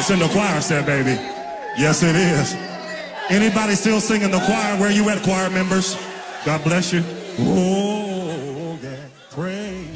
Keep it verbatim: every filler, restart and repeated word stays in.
It's in the choir set, baby. Yes, it is. Anybody still singing the choir? Where you at, choir members? God bless you. Oh, yeah. Pray.